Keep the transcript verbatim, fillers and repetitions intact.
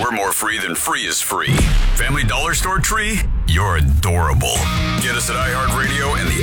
We're more free than free is free. Family Dollar Store tree? You're adorable. Get us at iHeartRadio and the